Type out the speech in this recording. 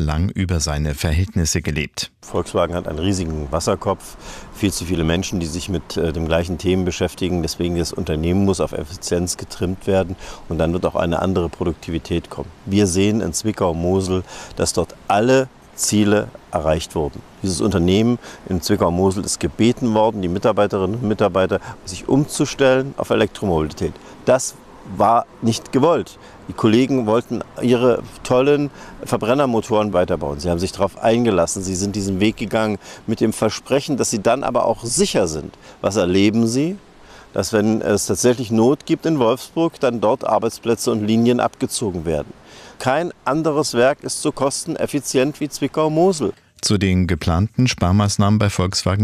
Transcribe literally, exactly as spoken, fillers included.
jahrelang über seine Verhältnisse gelebt. Volkswagen hat einen riesigen Wasserkopf, viel zu viele Menschen, die sich mit äh, den gleichen Themen beschäftigen. Deswegen das Unternehmen muss auf Effizienz getrimmt werden und dann wird auch eine andere Produktivität kommen. Wir sehen in Zwickau-Mosel, dass dort alle Ziele erreicht wurden. Dieses Unternehmen in Zwickau-Mosel ist gebeten worden, die Mitarbeiterinnen und Mitarbeiter, sich umzustellen auf Elektromobilität. Das war nicht gewollt. Die Kollegen wollten ihre tollen Verbrennermotoren weiterbauen. Sie haben sich darauf eingelassen. Sie sind diesen Weg gegangen mit dem Versprechen, dass sie dann aber auch sicher sind. Was erleben sie? Dass, wenn es tatsächlich Not gibt in Wolfsburg, dann dort Arbeitsplätze und Linien abgezogen werden. Kein anderes Werk ist so kosteneffizient wie Zwickau-Mosel. Zu den geplanten Sparmaßnahmen bei Volkswagen